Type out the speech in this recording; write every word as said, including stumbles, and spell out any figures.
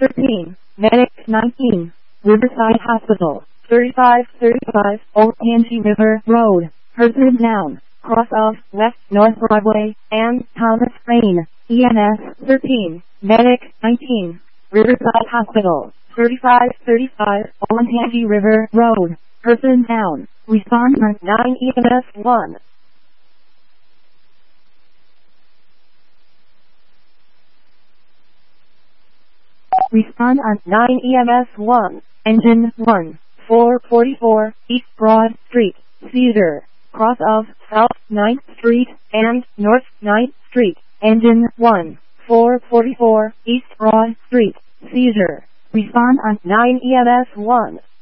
thirteen, Medic nineteen, Riverside Hospital, thirty-five thirty-five, Old Pansy River Road, Person down, cross of West North Broadway, and Thomas Rain, E M S thirteen, Medic nineteen, Riverside Hospital, thirty-five thirty-five, Old Pansy River Road, Person down, respond on nine E M S one. Respond on nine E M S one, Engine one, four forty-four, East Broad Street, Cedar, cross of South ninth Street and North ninth Street, Engine one, four forty-four, East Broad Street, Cedar. Respond on nine E M S one.